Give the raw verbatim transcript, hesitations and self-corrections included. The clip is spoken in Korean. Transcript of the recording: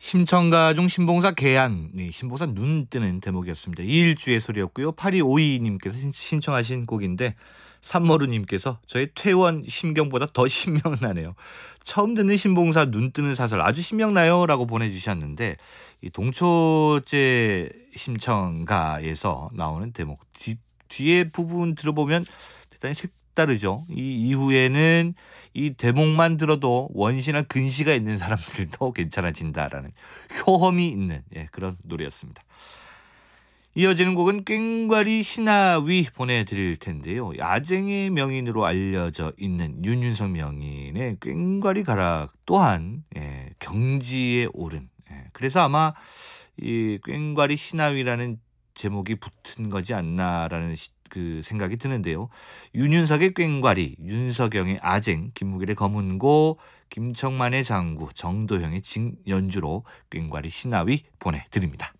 심청가 중 신봉사 개안, 네, 신봉사 눈 뜨는 대목이었습니다. 이일주의 소리였고요. 팔이오이님께서 신청하신 곡인데 삼모루님께서 저의 퇴원 심경보다 더 신명나네요. 처음 듣는 신봉사 눈 뜨는 사설 아주 신명나요 라고 보내주셨는데 이 동초제 심청가에서 나오는 대목 뒤, 뒤에 부분 들어보면 대단히 색다르죠. 이 이후에는 이 대목만 들어도 원시나 근시가 있는 사람들도 괜찮아진다라는 효험이 있는 예, 그런 노래였습니다. 이어지는 곡은 꽹과리 신하위 보내드릴 텐데요. 야쟁의 명인으로 알려져 있는 윤윤석 명인의 꽹과리 가락 또한 예, 경지에 오른 예, 그래서 아마 이 꽹과리 신하위라는 제목이 붙은 거지 않나라는 시, 그 생각이 드는데요. 윤윤석의 꽹과리, 윤석영의 아쟁, 김무길의 검은고, 김청만의 장구, 정도형의 징 연주로 꽹과리 신하위 보내드립니다.